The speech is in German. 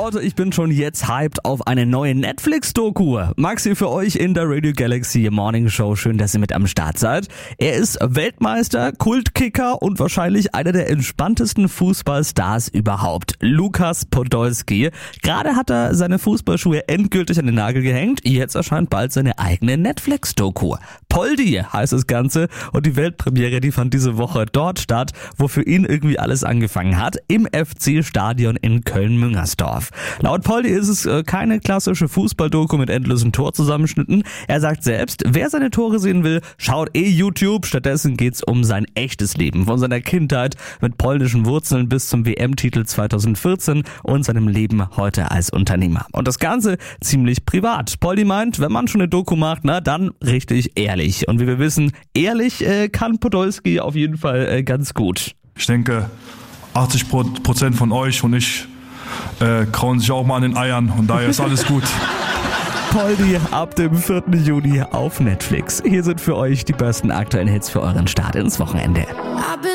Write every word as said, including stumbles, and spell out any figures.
Leute, ich bin schon jetzt hyped auf eine neue Netflix-Doku. Maxi für euch in der Radio Galaxy Morning Show. Schön, dass ihr mit am Start seid. Er ist Weltmeister, Kultkicker und wahrscheinlich einer der entspanntesten Fußballstars überhaupt. Lukas Podolski. Gerade hat er seine Fußballschuhe endgültig an den Nagel gehängt. Jetzt erscheint bald seine eigene Netflix-Doku. Poldi heißt das Ganze und die Weltpremiere, die fand diese Woche dort statt, wo für ihn irgendwie alles angefangen hat, im F C-Stadion in Köln-Müngersdorf. Laut Poldi ist es äh, keine klassische Fußballdoku mit endlosen Torzusammenschnitten. Er sagt selbst, wer seine Tore sehen will, schaut eh YouTube. Stattdessen geht's um sein echtes Leben, von seiner Kindheit mit polnischen Wurzeln bis zum W M-Titel zweitausendvierzehn und seinem Leben heute als Unternehmer. Und das Ganze ziemlich privat. Poldi meint, wenn man schon eine Doku macht, na dann richtig ehrlich. Und wie wir wissen, ehrlich äh, kann Podolski auf jeden Fall äh, ganz gut. Ich denke, achtzig Prozent von euch und ich äh, krauen sich auch mal an den Eiern und daher ist alles gut. Poldi ab dem vierten Juni auf Netflix. Hier sind für euch die besten aktuellen Hits für euren Start ins Wochenende.